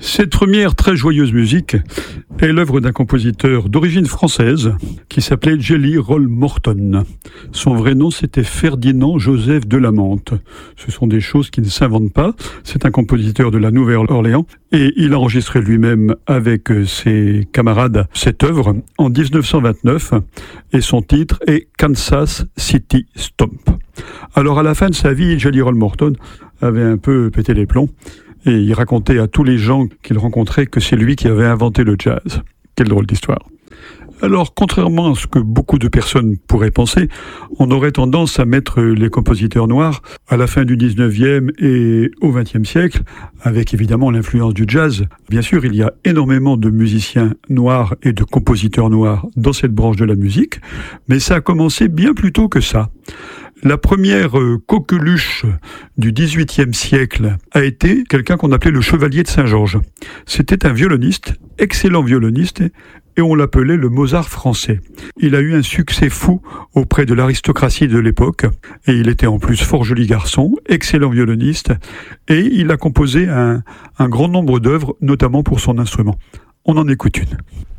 Cette première très joyeuse musique est l'œuvre d'un compositeur d'origine française qui s'appelait Jelly Roll Morton. Son vrai nom, c'était Ferdinand Joseph de Lamanthe. Ce sont des choses qui ne s'inventent pas. C'est un compositeur de la Nouvelle-Orléans et il a enregistré lui-même avec ses camarades cette œuvre en 1929 et son titre est Kansas City Stomp. Alors à la fin de sa vie, Jelly Roll Morton avait un peu pété les plombs. Et il racontait à tous les gens qu'il rencontrait que c'est lui qui avait inventé le jazz. Quelle drôle d'histoire. Alors, contrairement à ce que beaucoup de personnes pourraient penser, on aurait tendance à mettre les compositeurs noirs à la fin du 19e et au 20e siècle, avec évidemment l'influence du jazz. Bien sûr, il y a énormément de musiciens noirs et de compositeurs noirs dans cette branche de la musique, mais ça a commencé bien plus tôt que ça. La première coqueluche du XVIIIe siècle a été quelqu'un qu'on appelait le chevalier de Saint-Georges. C'était un violoniste, excellent violoniste, et on l'appelait le Mozart français. Il a eu un succès fou auprès de l'aristocratie de l'époque, et il était en plus fort joli garçon, excellent violoniste, et il a composé un grand nombre d'œuvres, notamment pour son instrument. On en écoute une.